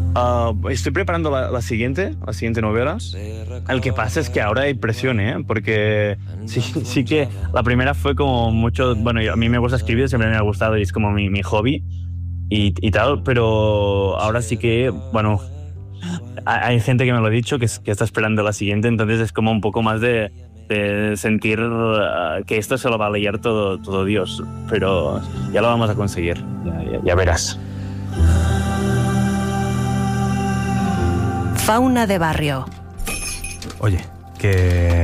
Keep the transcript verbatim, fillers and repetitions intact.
Uh, estoy preparando la, la siguiente, la siguiente novela. El que pasa es que ahora hay presión, ¿eh? Porque sí, sí que la primera fue como mucho... Bueno, yo- a mí me gusta escribir, siempre me ha gustado y es como mi, mi hobby y, y tal, pero ahora sí que, bueno, hay, hay gente que me lo ha dicho que, es- que está esperando la siguiente, entonces es como un poco más de, de sentir uh, que esto se lo va a leer todo, todo Dios, pero ya lo vamos a conseguir, ya, ya, ya verás. Fauna de barrio. Oye, que